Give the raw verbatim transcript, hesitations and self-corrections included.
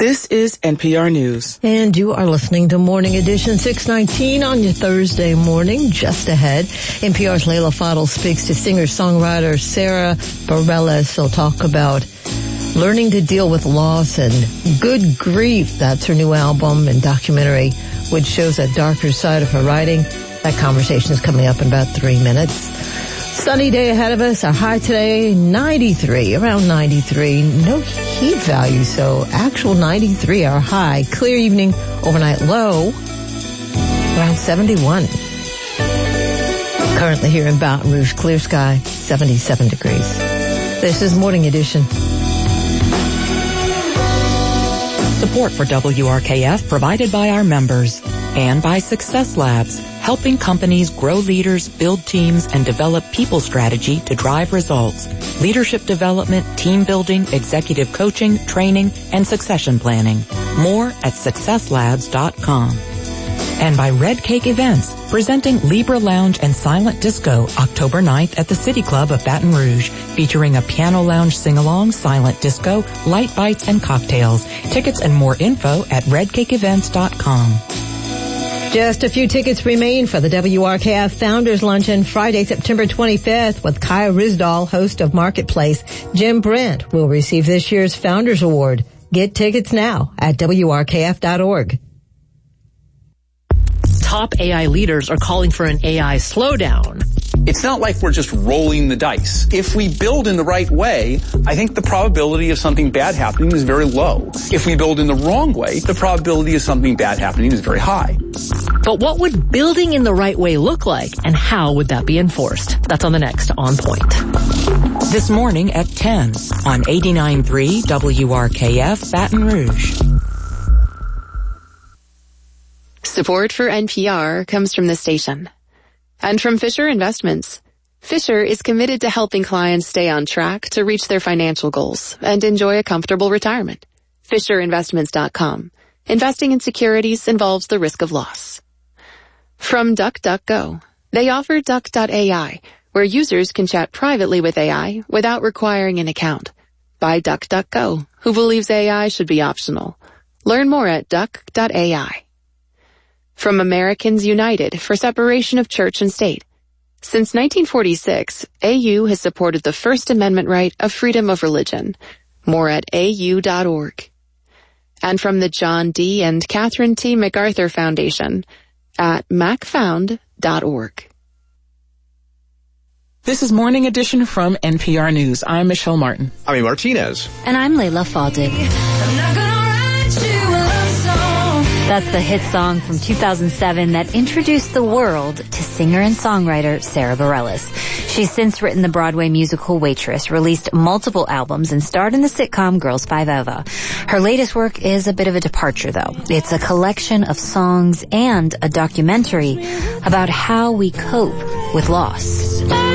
This is N P R News. And you are listening to Morning Edition six nineteen on your Thursday morning. Just ahead, N P R's Layla Fadel speaks to singer-songwriter Sara Bareilles. She'll talk about learning to deal with loss and Good Grief. That's her new album and documentary, which shows a darker side of her writing. That conversation is coming up in about three minutes. Sunny day ahead of us. Our high today, ninety-three, around ninety-three. No heat value, so actual ninety-three, our high. Clear evening, overnight low, around seventy-one. Currently here in Baton Rouge, clear sky, seventy-seven degrees. This is Morning Edition. Support for W R K F provided by our members and by Success Labs, helping companies grow leaders, build teams, and develop people strategy to drive results. Leadership development, team building, executive coaching, training, and succession planning. More at success labs dot com. And by Red Cake Events, presenting Libra Lounge and Silent Disco October ninth at the City Club of Baton Rouge, featuring a piano lounge sing-along, silent disco, light bites, and cocktails. Tickets and more info at red cake events dot com. Just a few tickets remain for the W R K F Founders Luncheon Friday, September twenty-fifth with Kaya Rizdal, host of Marketplace. Jim Brent will receive this year's Founders Award. Get tickets now at W R K F dot org. Top A I leaders are calling for an A I slowdown. It's not like we're just rolling the dice. If we build in the right way, I think the probability of something bad happening is very low. If we build in the wrong way, the probability of something bad happening is very high. But what would building in the right way look like, and how would that be enforced? That's on the next On Point. This morning at ten on eighty-nine point three W R K F Baton Rouge. Support for N P R comes from the station. And from Fisher Investments. Fisher is committed to helping clients stay on track to reach their financial goals and enjoy a comfortable retirement. Fisher Investments dot com. Investing in securities involves the risk of loss. From DuckDuckGo. They offer Duck dot A I, where users can chat privately with A I without requiring an account. By DuckDuckGo, who believes A I should be optional. Learn more at Duck dot A I. From Americans United for Separation of Church and State. Since nineteen forty-six, A U has supported the First Amendment right of freedom of religion. More at A U dot org. And from the John D. and Catherine T. MacArthur Foundation at mac found dot org. This is Morning Edition from N P R News. I'm Michelle Martin. I'm Amy Martinez. And I'm Layla Fadel. That's the hit song from two thousand seven that introduced the world to singer and songwriter Sara Bareilles. She's since written the Broadway musical Waitress, released multiple albums, and starred in the sitcom Girls Five Eva. Her latest work is a bit of a departure, though. It's a collection of songs and a documentary about how we cope with loss.